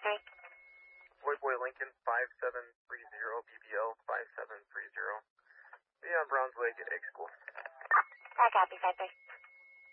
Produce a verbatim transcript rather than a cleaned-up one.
three. Boy Boy Lincoln five seven three zero, B B L five seven three zero. Be on Browns Lake at egg school. I copy, five three.